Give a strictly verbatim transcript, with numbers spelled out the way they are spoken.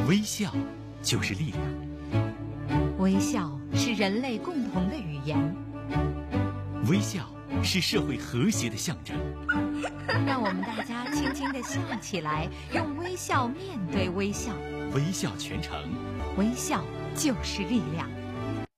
微笑就是力量， 微笑是人类共同的语言， 微笑是社会和谐的象征。 让我们大家轻轻地笑起来，用微笑面对微笑， 微笑全程， 微笑就是力量。